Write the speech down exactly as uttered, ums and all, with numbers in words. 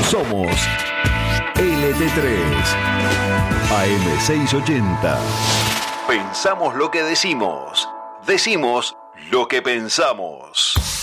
Somos L T tres A M seiscientos ochenta. Pensamos lo que decimos. Decimos lo que pensamos.